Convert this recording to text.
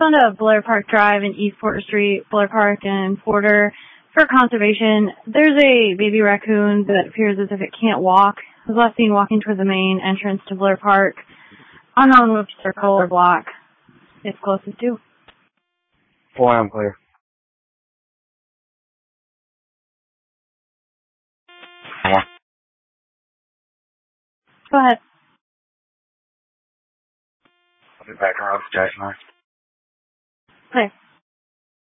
on to Blair Park Drive and East Porter Street, Blair Park and Porter. For conservation, there's a baby raccoon that appears as if it can't walk. It was last seen walking toward the main entrance to Blair Park. Unknown which circle or block it's closest to. 4, I'm clear. Go ahead. I'll be back around Jackson. Okay.